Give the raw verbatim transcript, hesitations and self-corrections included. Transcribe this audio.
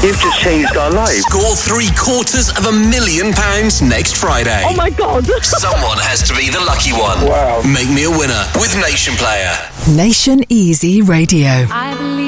You've just changed our lives. Score three quarters of a million pounds next Friday. Oh my God. Someone has to be the lucky one. Wow. Make me a winner with Nation Player. Nation Easy Radio. I believe